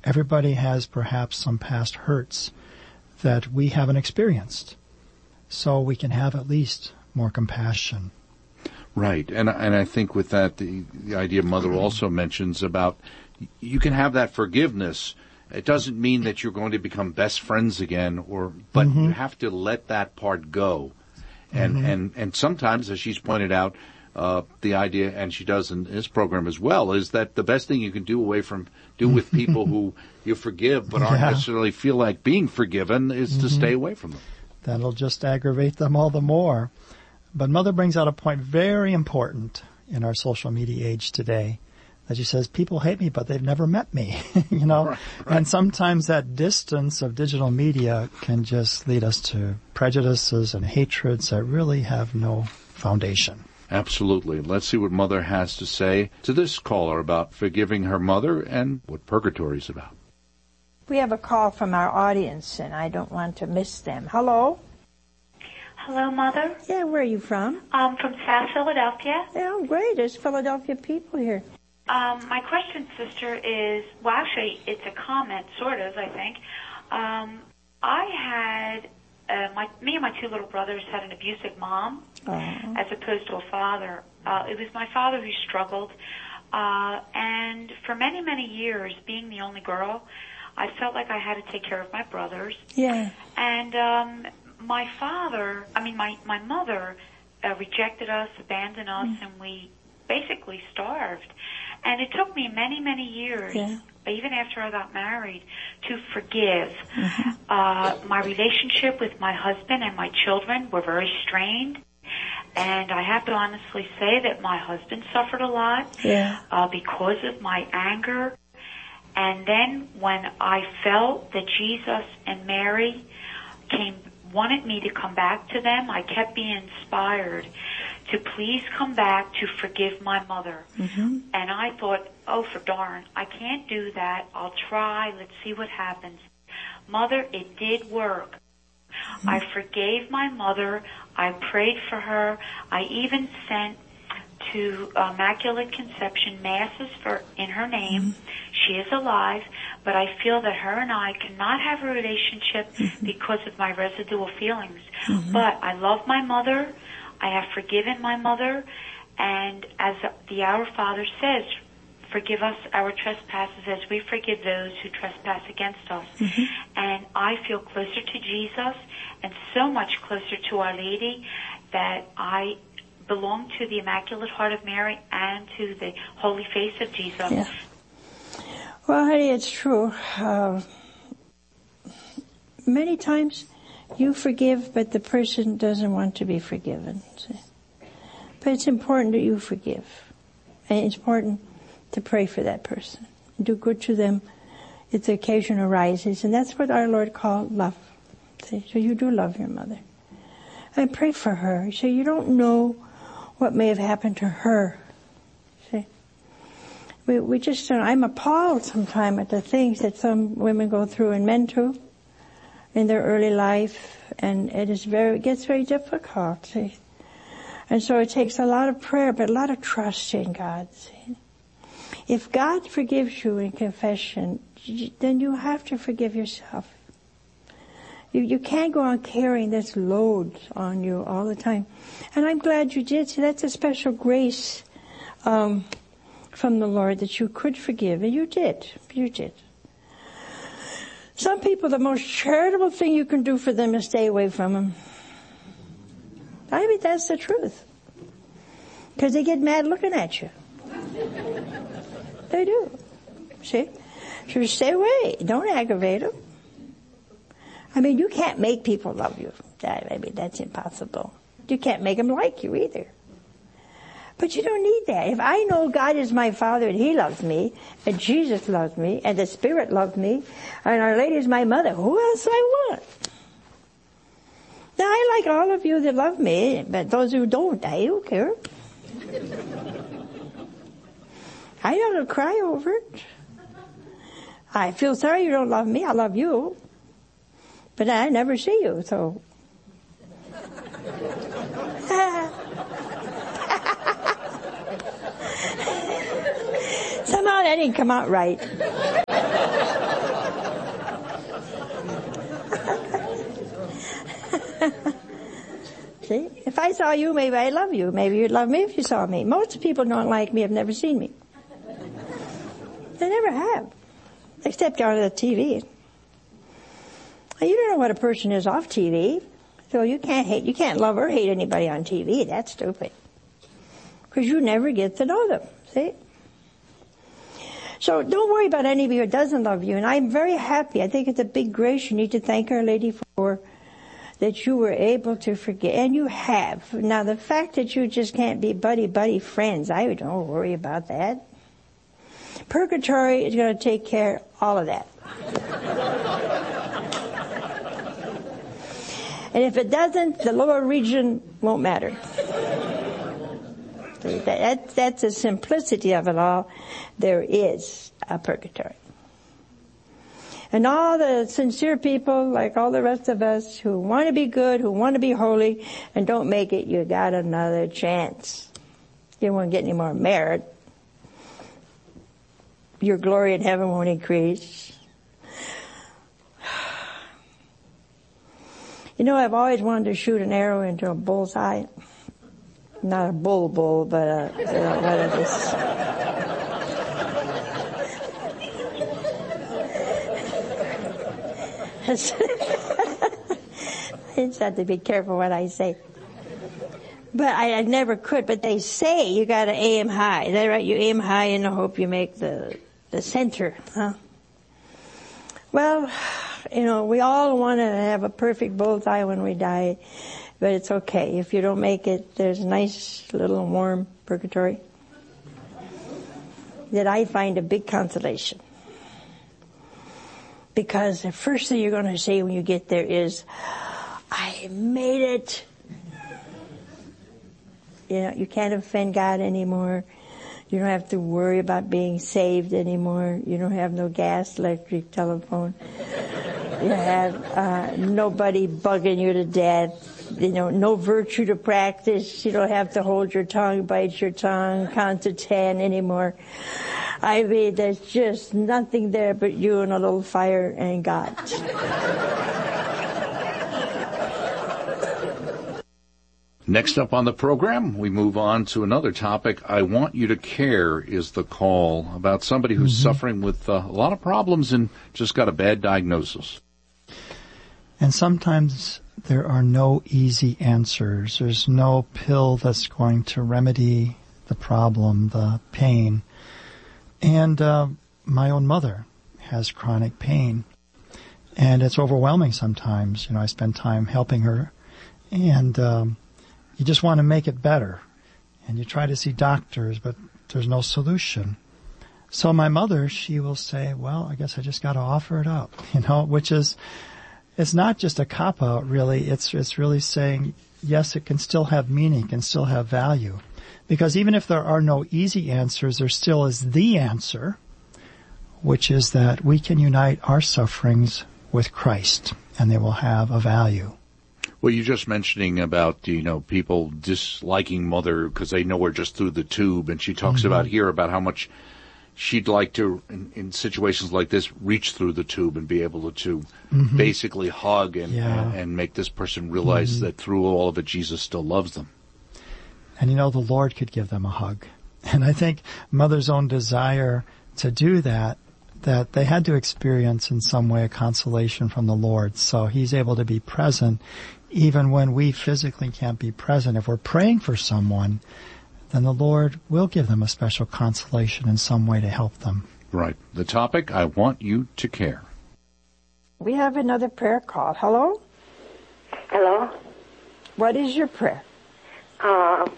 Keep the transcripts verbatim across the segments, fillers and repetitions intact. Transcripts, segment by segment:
Everybody has perhaps some past hurts that we haven't experienced. So we can have at least more compassion. Right. And and I think with that, the, the idea Mother also mentions about you can have that forgiveness. It doesn't mean that you're going to become best friends again, or but mm-hmm. you have to let that part go. And, mm-hmm. and, and sometimes, as she's pointed out, uh, the idea, and she does in this program as well, is that the best thing you can do away from, do with people who you forgive but aren't yeah. necessarily feel like being forgiven is mm-hmm. to stay away from them. That'll just aggravate them all the more. But Mother brings out a point very important in our social media age today, that she says, people hate me, but they've never met me, you know? Right, right. And sometimes that distance of digital media can just lead us to prejudices and hatreds that really have no foundation. Absolutely. Let's see what Mother has to say to this caller about forgiving her mother and what purgatory is about. We have a call from our audience, and I don't want to miss them. Hello? Hello, Mother. Yeah, where are you from? Um, from South Philadelphia. Yeah, great. There's Philadelphia people here. Um, my question, sister, is, well, actually, it's a comment, sort of, I think. Um, I had, uh, my, me and my two little brothers had an abusive mom, uh-huh. as opposed to a father. Uh, it was my father who struggled, uh, and for many, many years, being the only girl, I felt like I had to take care of my brothers. Yeah. And, um, my father, I mean, my, my mother, uh, rejected us, abandoned us, mm. and we basically starved. And it took me many, many years, yeah. even after I got married, to forgive. Mm-hmm. Uh, my relationship with my husband and my children were very strained. And I have to honestly say that my husband suffered a lot yeah. uh, because of my anger. And then when I felt that Jesus and Mary came, wanted me to come back to them, I kept being inspired to please come back to forgive my mother. Mm-hmm. And I thought, oh, for darn, I can't do that. I'll try. Let's see what happens. Mother, it did work. Mm-hmm. I forgave my mother. I prayed for her. I even sent to Immaculate Conception masses for in her name. Mm-hmm. She is alive, but I feel that her and I cannot have a relationship mm-hmm. because of my residual feelings. Mm-hmm. But I love my mother. I have forgiven my mother, and as the Our Father says, forgive us our trespasses as we forgive those who trespass against us. Mm-hmm. And I feel closer to Jesus and so much closer to Our Lady that I belong to the Immaculate Heart of Mary and to the Holy Face of Jesus. Yeah. Well, honey, it's true. Uh, many times you forgive, but the person doesn't want to be forgiven. See? But it's important that you forgive. And it's important to pray for that person. Do good to them if the occasion arises. And that's what our Lord called love. See? So you do love your mother. And pray for her. So you don't know what may have happened to her. See? We, we just don't, I'm appalled sometimes at the things that some women go through and men too in their early life, and it is very, it gets very difficult, see. And so it takes a lot of prayer, but a lot of trust in God, see. If God forgives you in confession, then you have to forgive yourself. You, you can't go on carrying this load on you all the time. And I'm glad you did. See, that's a special grace, um, from the Lord that you could forgive, and you did. You did. Some people, the most charitable thing you can do for them is stay away from them. I mean, that's the truth. Because they get mad looking at you. They do. See? So stay away. Don't aggravate them. I mean, you can't make people love you. That, I mean, that's impossible. You can't make them like you either. But you don't need that. If I know God is my Father and He loves me, and Jesus loves me, and the Spirit loves me, and Our Lady is my mother, who else I want? Now, I like all of you that love me, but those who don't, I don't care. I don't cry over it. I feel sorry you don't love me. I love you. But I never see you, so. Somehow that didn't come out right. if I saw you, maybe I'd love you. Maybe you'd love me if you saw me. Most people don't like me, have never seen me. They never have. Except on the T V. You don't know what a person is off T V. So you can't hate, you can't love or hate anybody on T V. That's stupid. Because you never get to know them. See? So don't worry about anybody who doesn't love you. And I'm very happy. I think it's a big grace you need to thank Our Lady for, that you were able to forget. And you have. Now the fact that you just can't be buddy-buddy friends, I don't worry about that. Purgatory is going to take care of all of that. And if it doesn't, the lower region won't matter. So that, that's the simplicity of it all. There is a purgatory. And all the sincere people, like all the rest of us, who want to be good, who want to be holy, and don't make it, you got another chance. You won't get any more merit. Your glory in heaven won't increase. You know, I've always wanted to shoot an arrow into a bullseye. Not a bull bull, but a, you know, what it is. I just have to be careful what I say. But I, I never could. But they say you got to aim high. Is that right? You aim high in the hope you make the the center, huh? Well, you know, we all want to have a perfect bullseye when we die, but it's okay. If you don't make it, there's a nice little warm purgatory that I find a big consolation. Because the first thing you're going to say when you get there is, I made it. You know, you can't offend God anymore. You don't have to worry about being saved anymore. You don't have no gas, electric, telephone. You have uh, nobody bugging you to death. You know, no virtue to practice. You don't have to hold your tongue, bite your tongue, count to ten anymore. I mean, there's just nothing there but you and a little fire and God. Next up on the program, we move on to another topic. I Want You to Care is the call about somebody who's mm-hmm. suffering with uh, a lot of problems and just got a bad diagnosis. And sometimes there are no easy answers. There's no pill that's going to remedy the problem, the pain. And uh, my own mother has chronic pain. And it's overwhelming sometimes. You know, I spend time helping her. And um, you just want to make it better. And you try to see doctors, but there's no solution. So my mother, she will say, well, I guess I just got to offer it up, you know, which is, it's not just a cop-out, really. It's, it's really saying, yes, it can still have meaning, can still have value. Because even if there are no easy answers, there still is the answer, which is that we can unite our sufferings with Christ, and they will have a value. Well, you're just mentioning about, you know, people disliking Mother because they know her just through the tube, and she talks mm-hmm. about here about how much she'd like to, in, in situations like this, reach through the tube and be able to mm-hmm. basically hug and, yeah. and, and make this person realize mm-hmm. that through all of it, Jesus still loves them. And, you know, the Lord could give them a hug. And I think Mother's own desire to do that, that they had to experience in some way a consolation from the Lord. So He's able to be present even when we physically can't be present. If we're praying for someone, then the Lord will give them a special consolation in some way to help them. Right. The topic, I Want You to Care. We have another prayer call. Hello? Hello? What is your prayer? Uh,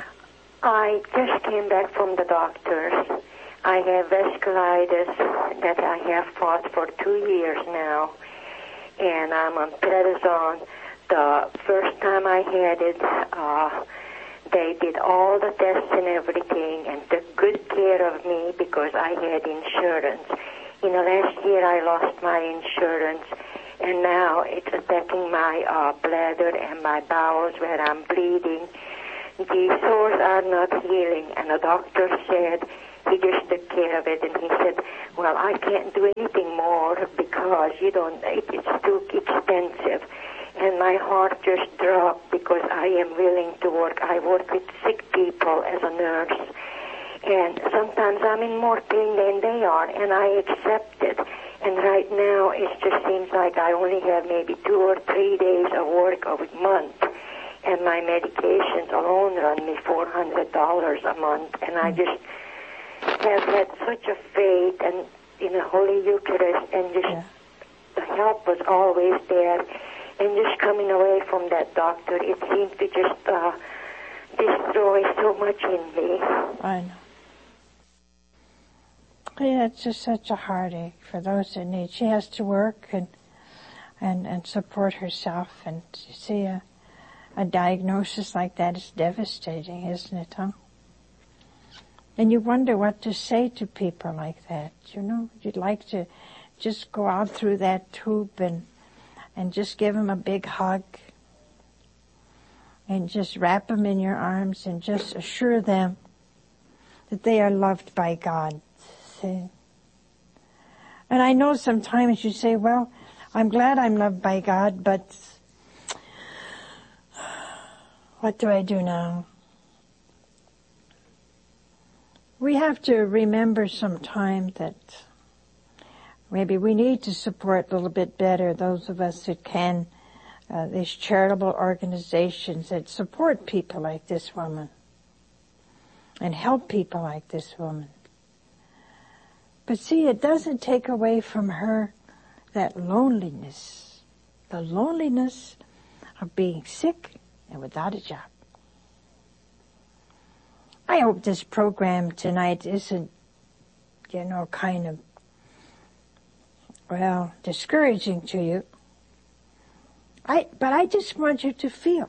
I just came back from the doctors. I have vasculitis that I have fought for two years now, and I'm on prednisone. The first time I had it, uh, they did all the tests and everything and took good care of me because I had insurance. In the last year, I lost my insurance, and now it's attacking my uh, bladder and my bowels where I'm bleeding. The sores are not healing, and the doctor said he just took care of it, and he said, well, I can't do anything more because you don't, it, it's too expensive. and my heart just dropped because I am willing to work. I work with sick people as a nurse, and sometimes I'm in more pain than they are, and I accept it. And right now, it just seems like I only have maybe two or three days of work a month, and my medications alone run me four hundred dollars a month, and I just have had such a faith and in the Holy Eucharist, and just yeah. the help was always there. And just coming away from that doctor, it seemed to just uh, destroy so much in me. I know. Yeah, it's just such a heartache for those that need. She has to work and and, and support herself, and you see a, a diagnosis like that is devastating, isn't it, huh? And you wonder what to say to people like that, you know? You'd like to just go out through that tube and and just give them a big hug and just wrap them in your arms and just assure them that they are loved by God. See? And I know sometimes you say, well, I'm glad I'm loved by God, but what do I do now? We have to remember sometime that maybe we need to support a little bit better those of us that can, uh, these charitable organizations that support people like this woman and help people like this woman. But see, it doesn't take away from her that loneliness, the loneliness of being sick and without a job. I hope this program tonight isn't, you know, kind of, well, discouraging to you. I, but I just want you to feel.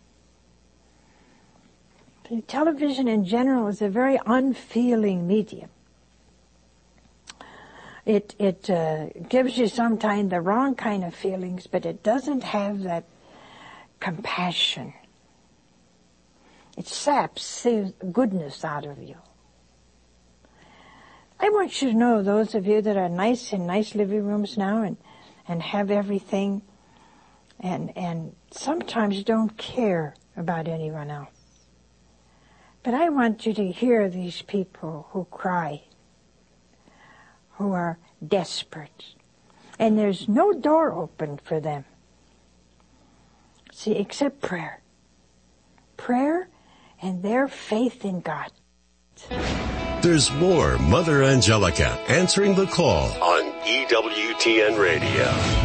The television in general is a very unfeeling medium. It, it uh, gives you sometimes the wrong kind of feelings, but it doesn't have that compassion. It saps the goodness out of you. I want you to know, those of you that are nice in nice living rooms now and, and have everything and, and sometimes don't care about anyone else. But I want you to hear these people who cry, who are desperate, and there's no door open for them. See, except prayer. Prayer and their faith in God. There's more Mother Angelica answering the call on E W T N Radio.